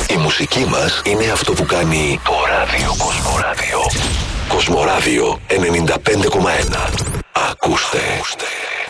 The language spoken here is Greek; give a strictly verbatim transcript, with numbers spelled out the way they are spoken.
Η μουσική μας είναι αυτό που κάνει το ράδιο Κοσμοράδιο. Κοσμοράδιο ενενήντα πέντε κόμμα ένα. Ακούστε. Ακούστε.